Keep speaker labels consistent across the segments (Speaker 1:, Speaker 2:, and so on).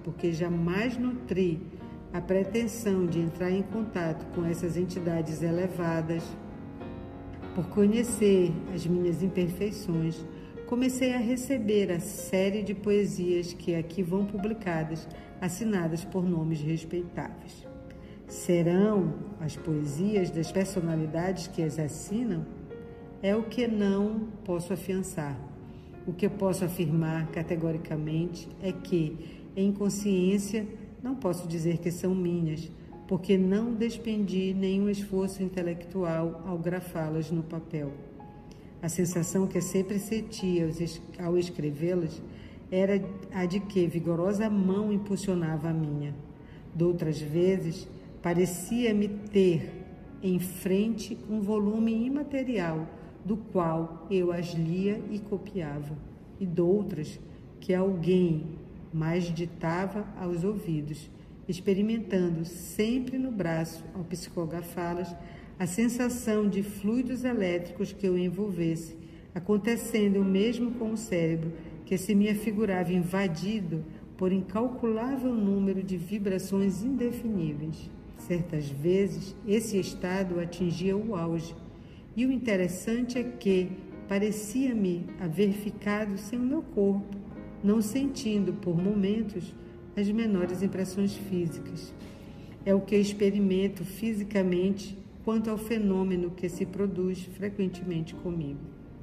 Speaker 1: porque jamais nutri a pretensão de entrar em contato com essas entidades elevadas. Por conhecer as minhas imperfeições, comecei a receber a série de poesias que aqui vão publicadas, assinadas por nomes respeitáveis. Serão as poesias das personalidades que as assinam? É o que não posso afiançar. O que posso afirmar categoricamente é que, em consciência, não posso dizer que são minhas, porque não despendi nenhum esforço intelectual ao grafá-las no papel. A sensação que sempre sentia ao escrevê-las era a de que vigorosa mão impulsionava a minha. Doutras vezes, parecia-me ter em frente um volume imaterial, do qual eu as lia e copiava, e doutras que alguém mais ditava aos ouvidos, experimentando sempre no braço, ao psicografá-las, a sensação de fluidos elétricos que o envolvesse, acontecendo o mesmo com o cérebro, que se me afigurava invadido por incalculável número de vibrações indefiníveis. Certas vezes, esse estado atingia o auge, e o interessante é que parecia-me haver ficado sem o meu corpo, não sentindo, por momentos, as menores impressões físicas. É o que experimento fisicamente quanto ao fenômeno que se produz frequentemente comigo.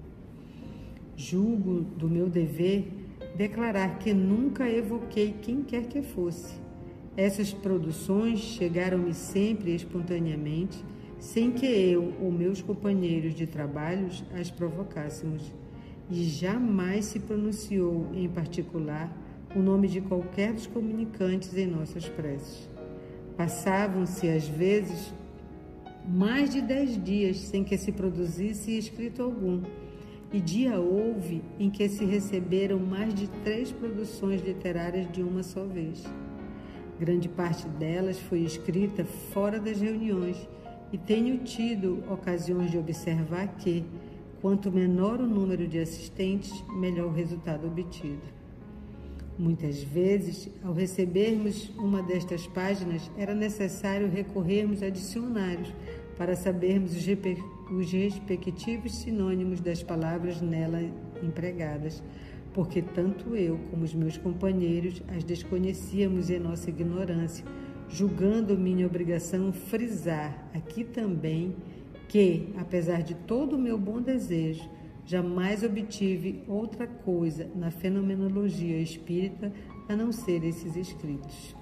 Speaker 1: Julgo do meu dever declarar que nunca evoquei quem quer que fosse. Essas produções chegaram-me sempre espontaneamente, sem que eu ou meus companheiros de trabalhos as provocássemos, e jamais se pronunciou, em particular, o nome de qualquer dos comunicantes em nossas preces. Passavam-se, às vezes, mais de 10 dias sem que se produzisse escrito algum, e dia houve em que se receberam mais de 3 produções literárias de uma só vez. Grande parte delas foi escrita fora das reuniões, e tenho tido ocasiões de observar que, quanto menor o número de assistentes, melhor o resultado obtido. Muitas vezes, ao recebermos uma destas páginas, era necessário recorrermos a dicionários para sabermos os respectivos sinônimos das palavras nela empregadas, porque tanto eu como os meus companheiros as desconhecíamos em nossa ignorância, julgando minha obrigação frisar aqui também que, apesar de todo o meu bom desejo, jamais obtive outra coisa na fenomenologia espírita a não ser esses escritos.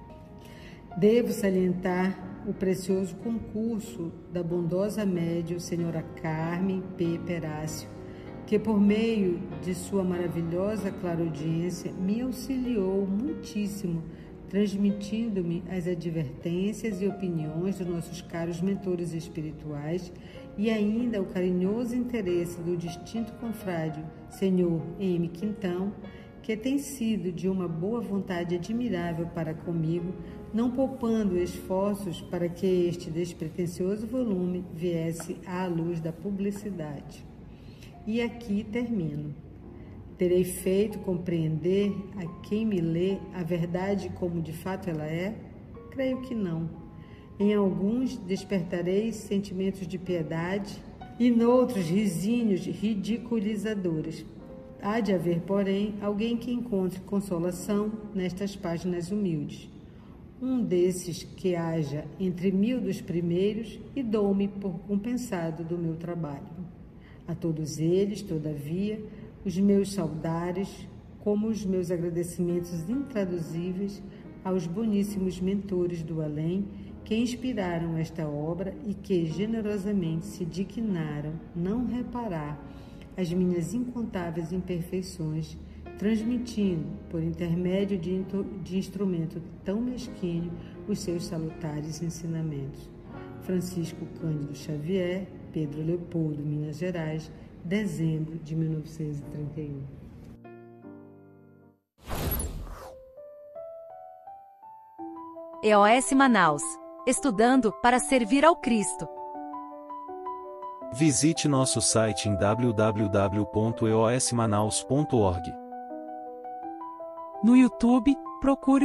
Speaker 1: Devo salientar o precioso concurso da bondosa médium senhora Carmen P. Perácio, que por meio de sua maravilhosa clareaudiência me auxiliou muitíssimo, transmitindo-me as advertências e opiniões dos nossos caros mentores espirituais e ainda o carinhoso interesse do distinto confrade, senhor M. Quintão, que tem sido de uma boa vontade admirável para comigo, não poupando esforços para que este despretensioso volume viesse à luz da publicidade. E aqui termino. Terei feito compreender a quem me lê a verdade como de fato ela é? Creio que não. Em alguns despertarei sentimentos de piedade e noutros risinhos ridiculizadores. Há de haver, porém, alguém que encontre consolação nestas páginas humildes. Um desses que haja entre 1000 dos primeiros e dou-me por compensado do meu trabalho. A todos eles, todavia, os meus saudares, como os meus agradecimentos intraduzíveis aos boníssimos mentores do além que inspiraram esta obra e que generosamente se dignaram não reparar as minhas incontáveis imperfeições, transmitindo, por intermédio de instrumento tão mesquinho, os seus salutares ensinamentos. Francisco Cândido Xavier, Pedro Leopoldo, Minas Gerais, dezembro de 1931.
Speaker 2: EOS Manaus. Estudando para servir ao Cristo.
Speaker 3: Visite nosso site em www.eosmanaus.org.
Speaker 4: No YouTube, procure